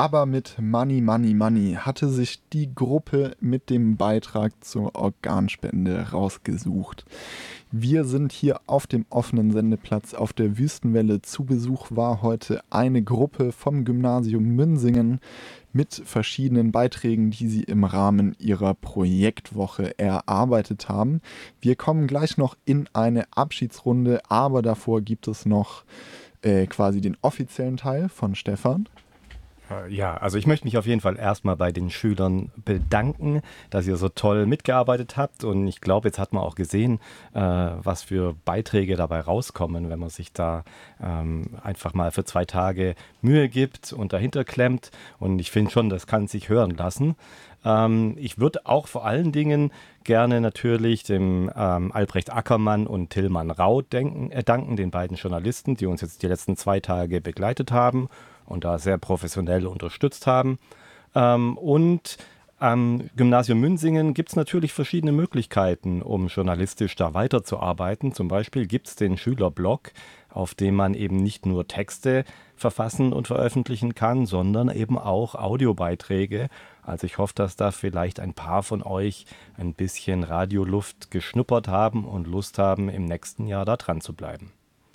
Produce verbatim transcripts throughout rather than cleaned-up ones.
Aber mit Money, Money, Money hatte sich die Gruppe mit dem Beitrag zur Organspende rausgesucht. Wir sind hier auf dem offenen Sendeplatz auf der Wüstenwelle. Zu Besuch war heute eine Gruppe vom Gymnasium Münsingen mit verschiedenen Beiträgen, die sie im Rahmen ihrer Projektwoche erarbeitet haben. Wir kommen gleich noch in eine Abschiedsrunde, aber davor gibt es noch äh, quasi den offiziellen Teil von Stefan. Ja, also ich möchte mich auf jeden Fall erstmal bei den Schülern bedanken, dass ihr so toll mitgearbeitet habt, und ich glaube, jetzt hat man auch gesehen, äh, was für Beiträge dabei rauskommen, wenn man sich da ähm, einfach mal für zwei Tage Mühe gibt und dahinter klemmt, und ich finde schon, das kann sich hören lassen. Ähm, ich würde auch vor allen Dingen gerne natürlich dem ähm, Albrecht Ackermann und Tillmann Rau denken, äh, danken, den beiden Journalisten, die uns jetzt die letzten zwei Tage begleitet haben und da sehr professionell unterstützt haben. Ähm, und am Gymnasium Münsingen gibt es natürlich verschiedene Möglichkeiten, um journalistisch da weiterzuarbeiten. Zum Beispiel gibt es den Schülerblog, auf dem man eben nicht nur Texte verfassen und veröffentlichen kann, sondern eben auch Audiobeiträge. Also ich hoffe, dass da vielleicht ein paar von euch ein bisschen Radioluft geschnuppert haben und Lust haben, im nächsten Jahr da dran zu bleiben.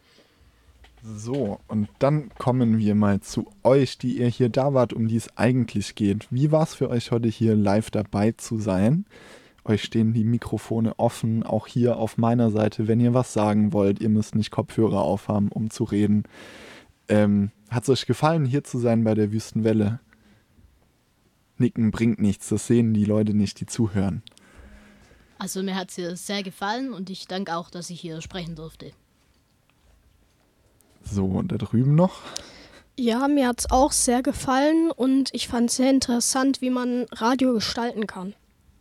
So, und dann kommen wir mal zu euch, die ihr hier da wart, um die es eigentlich geht. Wie war es für euch heute hier live dabei zu sein? Euch stehen die Mikrofone offen, auch hier auf meiner Seite, wenn ihr was sagen wollt. Ihr müsst nicht Kopfhörer aufhaben, um zu reden. Ähm, hat es euch gefallen, hier zu sein bei der Wüstenwelle? Nicken bringt nichts, das sehen die Leute nicht, die zuhören. Also mir hat es hier sehr gefallen und ich danke auch, dass ich hier sprechen durfte. So, und da drüben noch? Ja, mir hat es auch sehr gefallen und ich fand es sehr interessant, wie man Radio gestalten kann.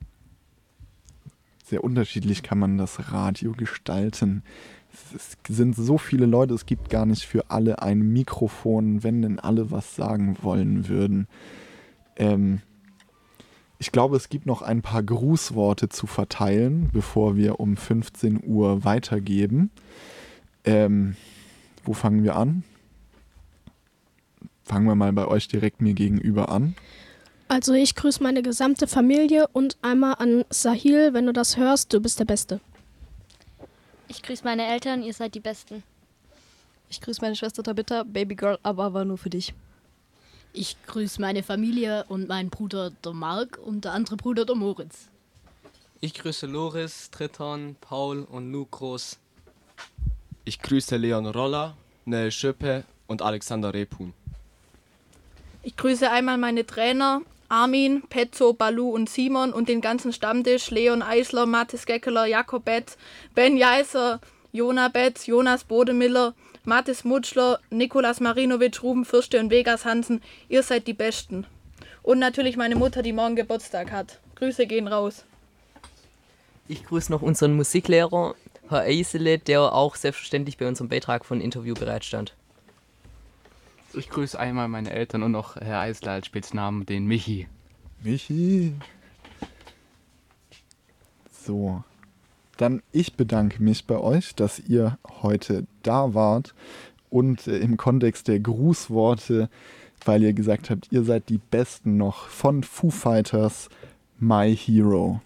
Sehr unterschiedlich kann man das Radio gestalten. Es sind so viele Leute, es gibt gar nicht für alle ein Mikrofon, wenn denn alle was sagen wollen würden. Ähm, ich glaube, es gibt noch ein paar Grußworte zu verteilen, bevor wir um fünfzehn Uhr weitergeben. Ähm, wo fangen wir an? Fangen wir mal bei euch direkt mir gegenüber an. Also ich grüße meine gesamte Familie und einmal an Sahil, wenn du das hörst, du bist der Beste. Ich grüße meine Eltern, ihr seid die Besten. Ich grüße meine Schwester Tabitha, Babygirl, aber war nur für dich. Ich grüße meine Familie und meinen Bruder, der Marc, und der andere Bruder, der Moritz. Ich grüße Loris, Triton, Paul und Luke Groß. Ich grüße Leon Roller, Nell Schöppe und Alexander Repun. Ich grüße einmal meine Trainer, Armin, Petzo, Balu und Simon und den ganzen Stammtisch, Leon Eisler, Mathis Geckeler, Jakob Betz, Ben Jeiser, Jona Betz, Jonas Bodemiller, Mathis Mutschler, Nikolas Marinovic, Ruben Fürste und Vegas Hansen. Ihr seid die Besten. Und natürlich meine Mutter, die morgen Geburtstag hat. Grüße gehen raus. Ich grüße noch unseren Musiklehrer, Herr Eisele, der auch selbstverständlich bei unserem Beitrag von Interview bereitstand. Ich grüße einmal meine Eltern und noch Herr Eisler als Spitznamen, den Michi. Michi. So, dann ich bedanke mich bei euch, dass ihr heute da wart und äh, im Kontext der Grußworte, weil ihr gesagt habt, ihr seid die Besten noch von Foo Fighters, My Hero.